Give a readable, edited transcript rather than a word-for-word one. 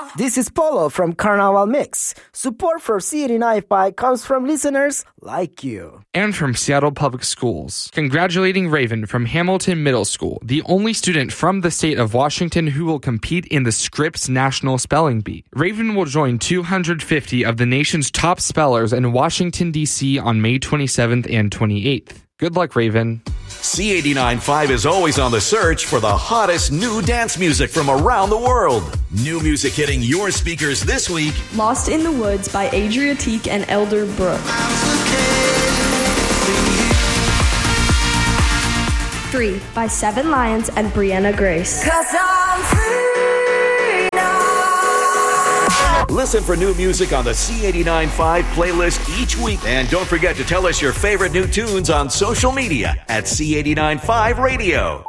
This is Polo from Carnival Mix. Support for C89.5 comes from listeners like you. And from Seattle Public Schools. Congratulating Raven from Hamilton Middle School, the only student from the state of Washington who will compete in the Scripps National Spelling Bee. Raven will join 250 of the nation's top spellers in Washington, D.C. on May 27th and 28th. Good luck, Raven. C89.5 is always on the search for the hottest new dance music from around the world. New music hitting your speakers this week. Lost in the Woods by Adria Teak and Elder Brooke. Free by Seven Lions and Brianna Grace. 'Cause I'm free now. Listen for new music on the C89.5 playlist each week. And don't forget to tell us your favorite new tunes on social media at C89.5 Radio.